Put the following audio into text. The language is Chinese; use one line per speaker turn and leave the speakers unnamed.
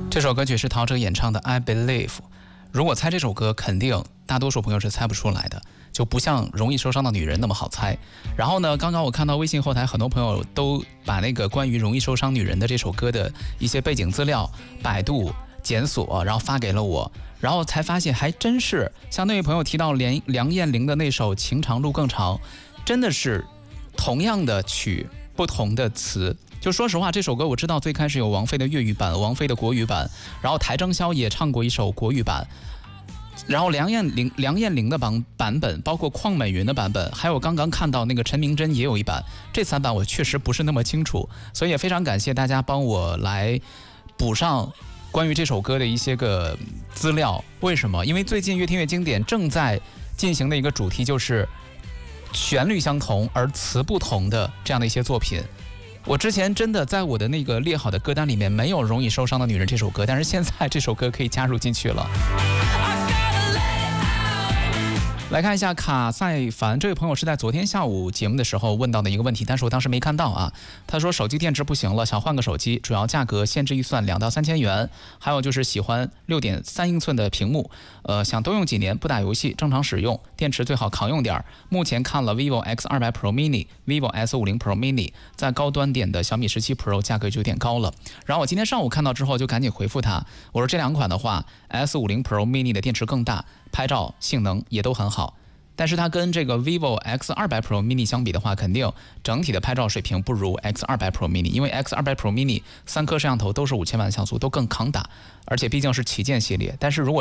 这首歌曲是陶喆演唱的《I Believe》。如果猜这首歌，肯定大多数朋友是猜不出来的，就不像《容易受伤的女人》那么好猜。然后呢，刚刚我看到微信后台很多朋友都把那个关于《容易受伤女人》的这首歌的一些背景资料百度检索，然后发给了我，然后才发现还真是像那位朋友提到梁艳玲的那首《情长路更长》，真的是同样的曲，不同的词。就说实话，这首歌我知道最开始有王菲的粤语版，王菲的国语版，然后邰正宵也唱过一首国语版，然后梁艳玲的版本，包括邝美云的版本，还有刚刚看到那个陈明真也有一版，这3版我确实不是那么清楚，所以也非常感谢大家帮我来补上关于这首歌的一些个资料。为什么？因为最近越听越经典正在进行的一个主题就是旋律相同而词不同的这样的一些作品。我之前真的在我的那个列好的歌单里面没有《容易受伤的女人》这首歌，但是现在这首歌可以加入进去了。来看一下卡塞凡这位朋友是在昨天下午节目的时候问到的一个问题，但是我当时没看到啊。他说手机电池不行了，想换个手机，主要价格限制预算2到3千元，还有就是喜欢6.3英寸的屏幕，想多用几年，不打游戏，正常使用，电池最好扛用点。目前看了 vivo X200 Pro Mini、vivo S50 Pro Mini， 再高端点的小米17 Pro 价格就有点高了。然后我今天上午看到之后就赶紧回复他，我说这2款的话 S50 Pro Mini 的电池更大，拍照性能也都很好，但是它跟这个 vivo X200 Pro Mini 相比的话，肯定整体的拍照水平不如 X200 Pro Mini， 因为 X200 Pro Mini 3颗摄像头都是5000万像素，都更抗打，而且毕竟是旗舰系列。但是如果